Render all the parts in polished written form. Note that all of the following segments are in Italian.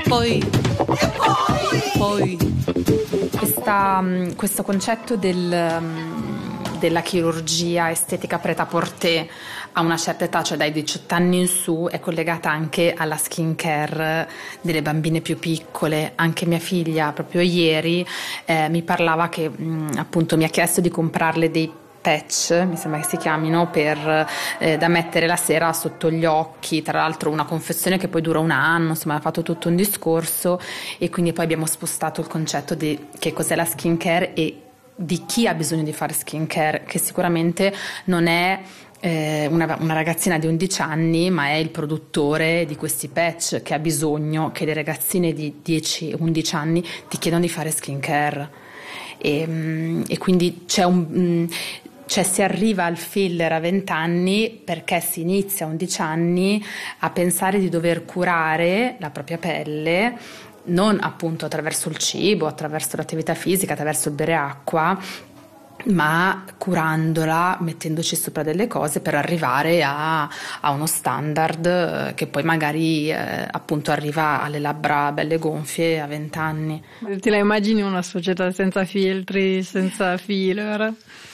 poi questo concetto della chirurgia estetica prêt-à-porter a una certa età, cioè dai 18 anni in su, è collegata anche alla skin care delle bambine più piccole. Anche mia figlia proprio ieri mi parlava che appunto mi ha chiesto di comprarle dei patch, mi sembra che si chiamino, da mettere la sera sotto gli occhi, tra l'altro una confezione che poi dura un anno, insomma ha fatto tutto un discorso, e quindi poi abbiamo spostato il concetto di che cos'è la skin care e di chi ha bisogno di fare skin care, che sicuramente non è una ragazzina di 11 anni, ma è il produttore di questi patch che ha bisogno che le ragazzine di 10-11 anni ti chiedano di fare skin care, e quindi cioè si arriva al filler a 20 anni perché si inizia a 11 anni a pensare di dover curare la propria pelle, non appunto attraverso il cibo, attraverso l'attività fisica, attraverso il bere acqua, ma curandola, mettendoci sopra delle cose per arrivare a uno standard che poi magari appunto arriva alle labbra belle gonfie a 20 anni. Te la immagini una società senza filtri, senza filler?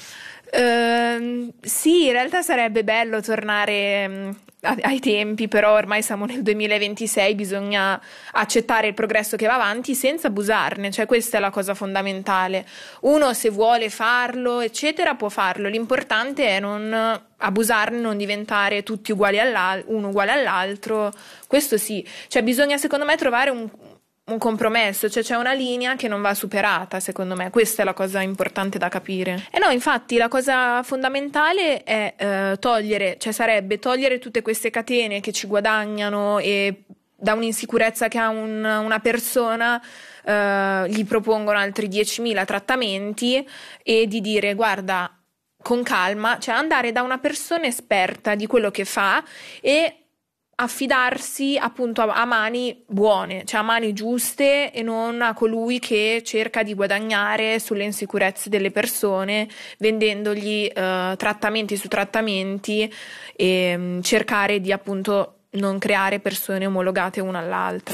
Sì, in realtà sarebbe bello tornare ai tempi, però ormai siamo nel 2026, bisogna accettare il progresso che va avanti senza abusarne, cioè questa è la cosa fondamentale. Uno, se vuole farlo eccetera, può farlo, l'importante è non abusarne, non diventare tutti uguali uno uguale all'altro. Questo sì, cioè bisogna secondo me trovare un compromesso, cioè c'è una linea che non va superata, secondo me. Questa è la cosa importante da capire. E no, infatti la cosa fondamentale è sarebbe togliere tutte queste catene che ci guadagnano e da un'insicurezza che ha una persona gli propongono altri 10.000 trattamenti, e di dire guarda, con calma, cioè andare da una persona esperta di quello che fa e affidarsi appunto a mani buone, cioè a mani giuste, e non a colui che cerca di guadagnare sulle insicurezze delle persone vendendogli trattamenti su trattamenti, e cercare di appunto non creare persone omologate una all'altra.